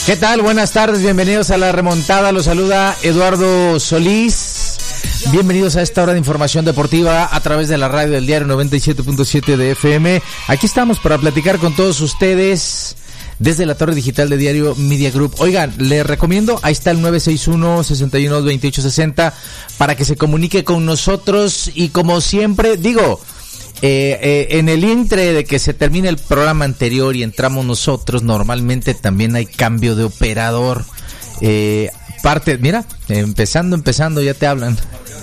¿Qué tal? Buenas tardes, bienvenidos a La Remontada, los saluda Eduardo Solís. Bienvenidos a esta hora de información deportiva a través de la radio del diario 97.7 de FM. Aquí estamos para platicar con todos ustedes desde la torre digital de Diario Media Group. Oigan, les recomiendo, ahí está el 961-61-2860 para que se comunique con nosotros y como siempre, digo... en el intre de que se termine el programa anterior y entramos nosotros, normalmente también hay cambio de operador. Mira, empezando ya te hablan.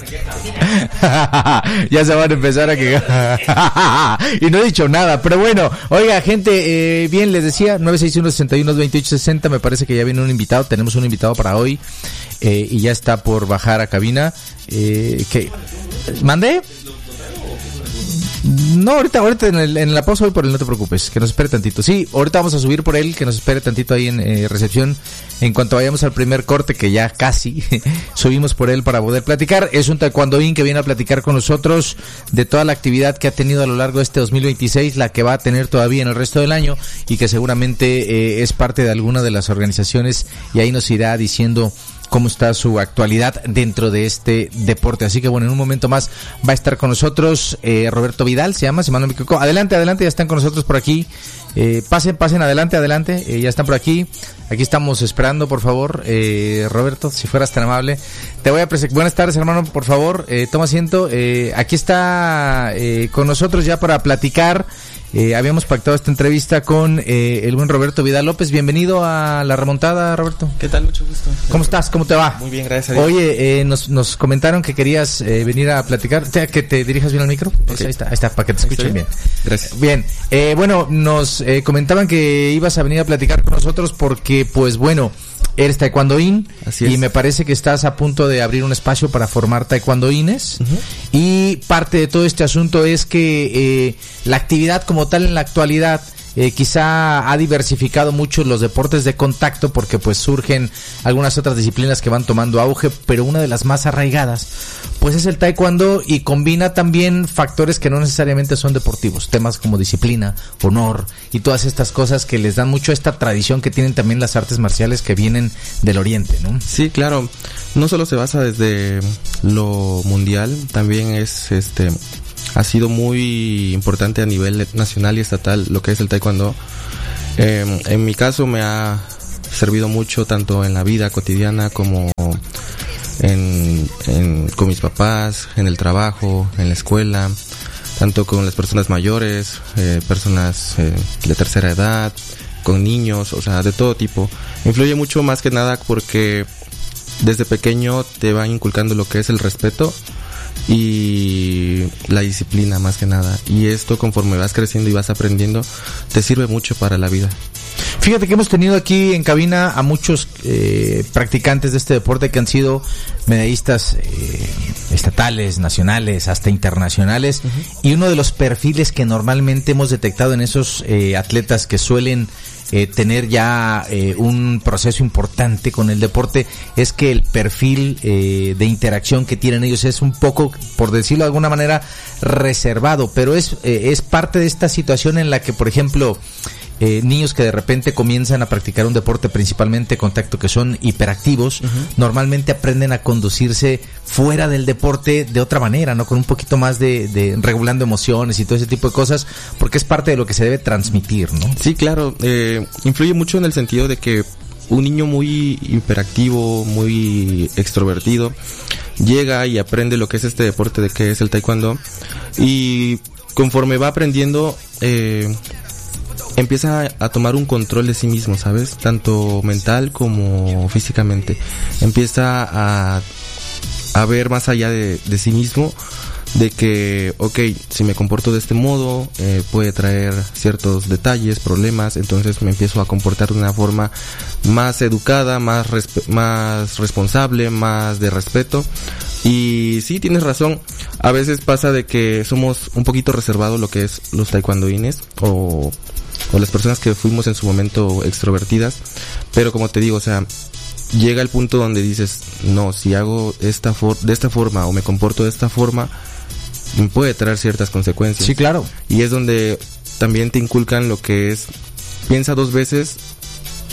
Ya se van a empezar a quejar. Y no he dicho nada, pero bueno, oiga gente, bien les decía, 961-61-2860, me parece que ya viene un invitado, tenemos un invitado para hoy, y ya está por bajar a cabina. ¿Mandé? No, ahorita en la pausa voy por él, no te preocupes, que nos espere tantito. Sí, ahorita vamos a subir por él, que nos espere tantito ahí en recepción. En cuanto vayamos al primer corte, que ya casi subimos por él para poder platicar. Es un taekwondoín que viene a platicar con nosotros de toda la actividad que ha tenido a lo largo de este 2026, la que va a tener todavía en el resto del año y que seguramente es parte de alguna de las organizaciones, y ahí nos irá diciendo cómo está su actualidad dentro de este deporte. Así que bueno, en un momento más va a estar con nosotros Roberto Vidal, se llama, si mal no me equivoco. Adelante, ya están con nosotros por aquí. Pasen, adelante, ya están por aquí. Aquí estamos esperando, por favor, Roberto, si fueras tan amable. Te voy a presentar. Buenas tardes, hermano, por favor, toma asiento. Aquí está con nosotros ya para platicar. Habíamos pactado esta entrevista con el buen Roberto Vidal López. Bienvenido a La Remontada, Roberto. ¿Qué tal? Mucho gusto. ¿Cómo estás? ¿Cómo te va? Muy bien, gracias a Dios. Oye, nos comentaron que querías venir a platicar. Que te dirijas bien al micro. Okay. Ahí está, para que te escuchen bien. Gracias. Bien, bueno, nos comentaban que ibas a venir a platicar con nosotros porque, pues bueno, eres taekwondoín. Así es. Y me parece que estás a punto de abrir un espacio para formar taekwondoínes. Uh-huh. Y parte de todo este asunto es que la actividad como tal en la actualidad quizá ha diversificado mucho los deportes de contacto, porque pues surgen algunas otras disciplinas que van tomando auge, pero una de las más arraigadas pues es el taekwondo, y combina también factores que no necesariamente son deportivos, temas como disciplina, honor y todas estas cosas que les dan mucho esta tradición que tienen también las artes marciales que vienen del oriente, ¿no? Sí, claro, no solo se basa desde lo mundial, también ha sido muy importante a nivel nacional y estatal lo que es el taekwondo. En mi caso me ha servido mucho tanto en la vida cotidiana como con mis papás, en el trabajo, en la escuela, tanto con las personas mayores, personas de tercera edad, con niños, o sea, de todo tipo. Influye mucho más que nada porque desde pequeño te van inculcando lo que es el respeto y la disciplina más que nada, y esto conforme vas creciendo y vas aprendiendo te sirve mucho para la vida. Fíjate que hemos tenido aquí en cabina a muchos practicantes de este deporte que han sido medallistas estatales, nacionales, hasta internacionales. Uh-huh. Y uno de los perfiles que normalmente hemos detectado en esos atletas que suelen tener ya un proceso importante con el deporte es que el perfil de interacción que tienen ellos es un poco, por decirlo de alguna manera, reservado, pero es parte de esta situación en la que, por ejemplo, niños que de repente comienzan a practicar un deporte principalmente contacto, que son hiperactivos, uh-huh, normalmente aprenden a conducirse fuera del deporte de otra manera, ¿no? Con un poquito más de regulando emociones y todo ese tipo de cosas, porque es parte de lo que se debe transmitir, ¿no? Sí, claro, influye mucho en el sentido de que un niño muy hiperactivo, muy extrovertido, llega y aprende lo que es este deporte de que es el taekwondo, y conforme va aprendiendo, empieza a tomar un control de sí mismo, ¿sabes? Tanto mental como físicamente. Empieza a ver más allá de sí mismo, de que, si me comporto de este modo, puede traer ciertos detalles, problemas, entonces me empiezo a comportar de una forma más educada, más responsable, más de respeto. Y sí, tienes razón, a veces pasa de que somos un poquito reservados lo que es los taekwondoines o las personas que fuimos en su momento extrovertidas, pero como te digo, o sea, llega el punto donde dices, no, si hago de esta forma o me comporto de esta forma, puede traer ciertas consecuencias. Sí, claro. Y es donde también te inculcan lo que es, piensa dos veces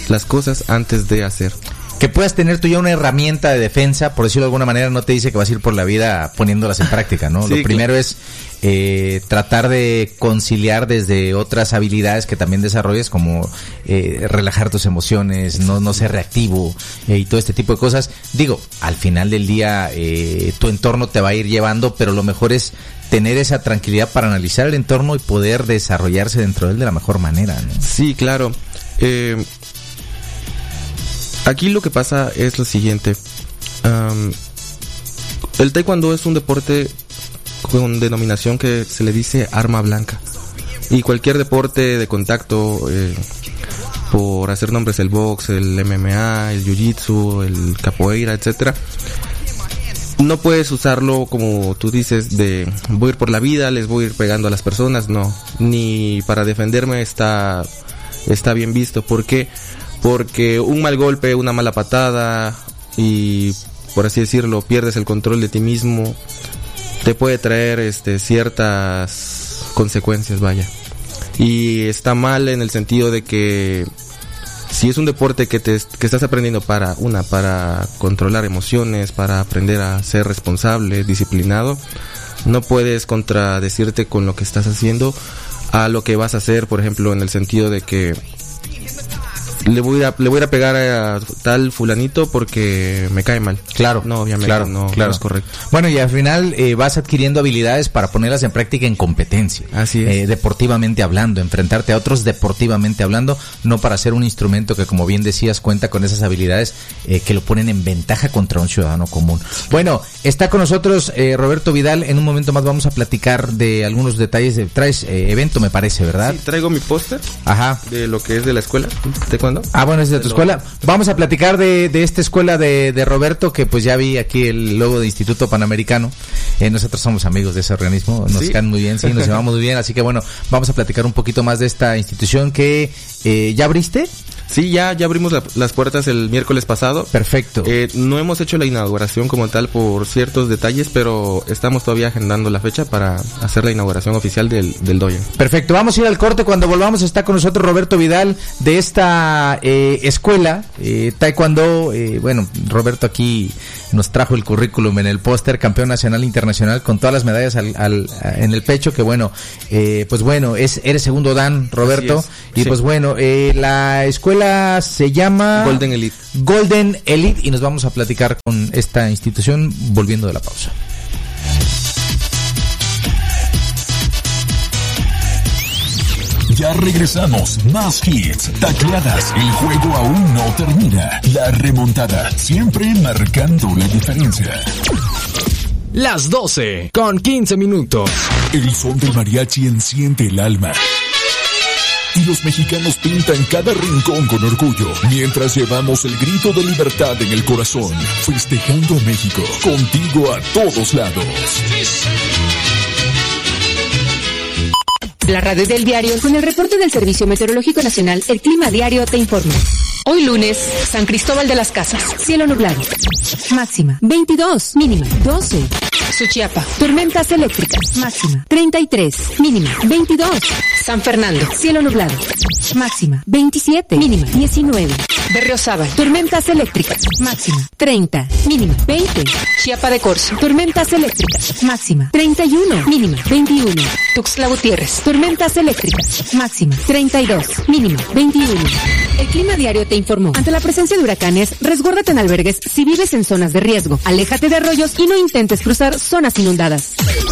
las cosas antes de hacer. Que puedas tener tú ya una herramienta de defensa, por decirlo de alguna manera, no te dice que vas a ir por la vida poniéndolas en práctica, ¿no? Sí, Lo primero es tratar de conciliar desde otras habilidades que también desarrolles, como relajar tus emociones, no ser reactivo y todo este tipo de cosas. Digo, al final del día tu entorno te va a ir llevando, pero lo mejor es tener esa tranquilidad para analizar el entorno y poder desarrollarse dentro de él de la mejor manera, ¿no? Sí, claro. Aquí lo que pasa es lo siguiente. El taekwondo es un deporte con denominación que se le dice arma blanca. Y cualquier deporte de contacto, por hacer nombres, el box, el MMA, el jiu-jitsu, el capoeira, etcétera, no puedes usarlo como tú dices de voy a ir por la vida, les voy a ir pegando a las personas, no. Ni para defenderme está bien visto. ¿Por qué? Porque un mal golpe, una mala patada y, por así decirlo, pierdes el control de ti mismo, te puede traer ciertas consecuencias, vaya. Y está mal en el sentido de que si es un deporte que estás aprendiendo para controlar emociones, para aprender a ser responsable, disciplinado, no puedes contradecirte con lo que estás haciendo a lo que vas a hacer, por ejemplo, en el sentido de que le voy a ir a pegar a tal fulanito porque me cae mal. Claro. No, obviamente claro, no es correcto. Bueno, y al final vas adquiriendo habilidades para ponerlas en práctica en competencia. Así es. Deportivamente hablando, enfrentarte a otros deportivamente hablando, no para ser un instrumento que, como bien decías, cuenta con esas habilidades que lo ponen en ventaja contra un ciudadano común. Bueno, está con nosotros Roberto Vidal. En un momento más vamos a platicar de algunos detalles. Traes evento, me parece, ¿verdad? Sí, traigo mi póster. Ajá. De lo que es de la escuela. ¿De cuándo? Ah, bueno, es de tu escuela. Vamos a platicar de esta escuela de Roberto, que pues ya vi aquí el logo de Instituto Panamericano. Nosotros somos amigos de ese organismo, nos caen muy bien, sí, nos llevamos muy bien, así que bueno, vamos a platicar un poquito más de esta institución que ¿ya abriste? Sí, ya abrimos las puertas el miércoles pasado. Perfecto. No hemos hecho la inauguración como tal por ciertos detalles, pero estamos todavía agendando la fecha para hacer la inauguración oficial del dojo. Perfecto, vamos a ir al corte. Cuando volvamos está con nosotros Roberto Vidal de esta escuela taekwondo. Bueno, Roberto aquí nos trajo el currículum en el póster, campeón nacional e internacional con todas las medallas en el pecho, que bueno, pues bueno, eres segundo dan, Roberto, y sí. Pues bueno, la escuela se llama Golden Elite. Golden Elite, y nos vamos a platicar con esta institución volviendo de la pausa. Ya regresamos, más hits, tacleadas, el juego aún no termina, la remontada, siempre marcando la diferencia. Las 12 con 15 minutos. El son del mariachi enciende el alma. Y los mexicanos pintan cada rincón con orgullo, mientras llevamos el grito de libertad en el corazón, festejando a México, contigo a todos lados. La radio del diario, con el reporte del Servicio Meteorológico Nacional, el Clima Diario te informa. Hoy lunes, San Cristóbal de las Casas, cielo nublado. Máxima 22, mínima 12. Suchiapa, tormentas eléctricas. Máxima 33, mínima 22. San Fernando, cielo nublado. Máxima 27, mínima 19. Berriozábal, tormentas eléctricas. Máxima 30, mínima 20. Chiapa de Corzo, tormentas eléctricas. Máxima 31, mínima 21. Tuxtla Gutiérrez, tormentas eléctricas. Máxima 32, mínima 21. El Clima Diario te informó. Ante la presencia de huracanes, resguárdate en albergues si vives en zonas de riesgo. Aléjate de arroyos y no intentes cruzar zonas inundadas.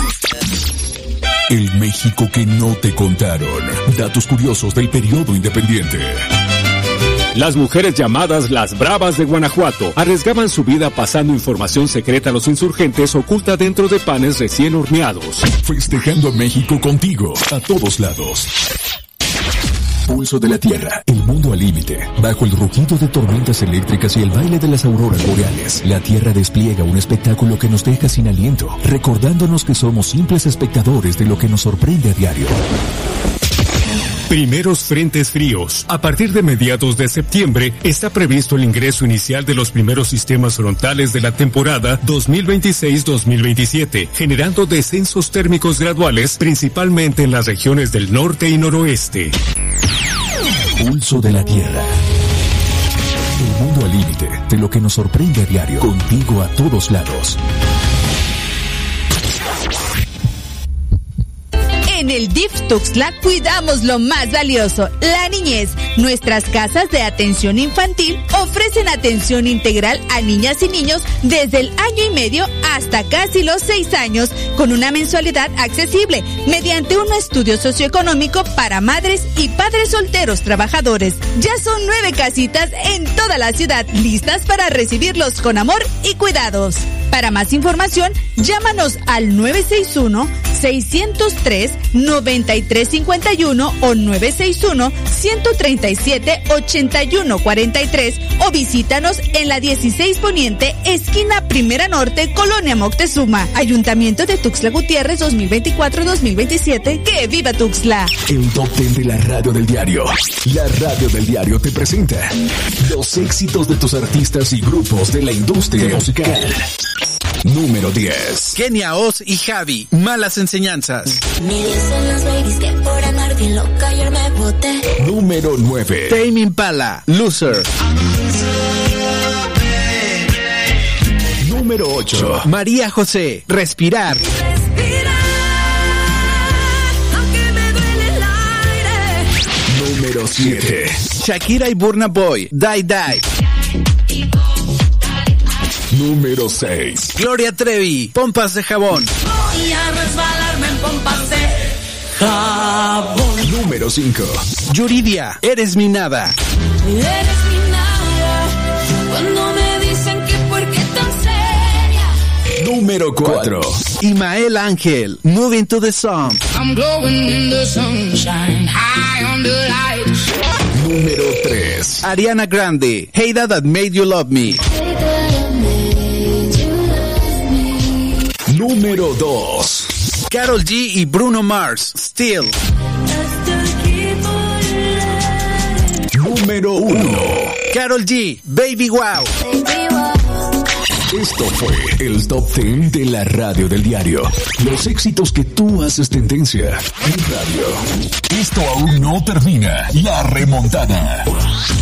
El México que no te contaron. Datos curiosos del periodo independiente. Las mujeres llamadas las Bravas de Guanajuato arriesgaban su vida pasando información secreta a los insurgentes oculta dentro de panes recién horneados. Festejando a México contigo, a todos lados. Pulso de la Tierra, el mundo al límite. Bajo el rugido de tormentas eléctricas y el baile de las auroras boreales, la Tierra despliega un espectáculo que nos deja sin aliento, recordándonos que somos simples espectadores de lo que nos sorprende a diario. Primeros frentes fríos. A partir de mediados de septiembre está previsto el ingreso inicial de los primeros sistemas frontales de la temporada 2026-2027, generando descensos térmicos graduales, principalmente en las regiones del norte y noroeste. Pulso de la Tierra. de lo que nos sorprende a diario. Contigo a todos lados. En el DIF Tuxtla cuidamos lo más valioso, la niñez. Nuestras casas de atención infantil ofrecen atención integral a niñas y niños desde el 1.5 años hasta casi los 6 años, con una mensualidad accesible, mediante un estudio socioeconómico para madres y padres solteros trabajadores. Ya son 9 casitas en toda la ciudad, listas para recibirlos con amor y cuidados. Para más información, llámanos al 961-603-9351 o 961-137-8143 o visítanos en la 16 Poniente, esquina Primera Norte, Colonia Moctezuma. Ayuntamiento de Tuxtla Gutiérrez 2024-2027. ¡Que viva Tuxtla! El Top 10 de la radio del diario. La radio del diario te presenta los éxitos de tus artistas y grupos de la industria musical. Número 10. Kenia Oz y Javi, Malas Enseñanzas. Me dicen las babies que por andar bien loca ayer me boté. Número 9. Tame Impala, Loser. Número 8. María José, Respirar. Número 7. Shakira y Burna Boy, Die Die. Número 6. Gloria Trevi, Pompas de Jabón. Voy a resbalarme en pompas de jabón. Número 5. Yuridia, Eres mi nada. Eres mi nada. Cuando me dicen que por qué tan seria. Número 4. Imael Ángel, Moving to the Sun. I'm glowing in the sunshine, high on the light. Número 3. Ariana Grande, Hater That Made You Love Me. Número 2. Karol G y Bruno Mars, Still. Número 1. Karol G, Baby Wow. Esto fue el Top 10 de la radio del diario. Los éxitos que tú haces tendencia en radio. Esto aún no termina. La remontada.